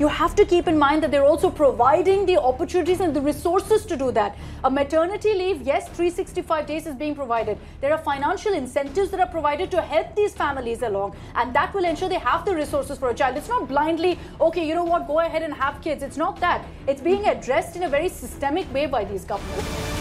you have to keep in mind that they're also providing the opportunities and the resources to do that. A maternity leave, yes, 365 days is being provided. There are financial incentives that are provided to help these families along, and that will ensure they have the resources for a child. It's not blindly, okay, you know what, go ahead and have kids. It's not that. It's being addressed in a very systemic way by these governments.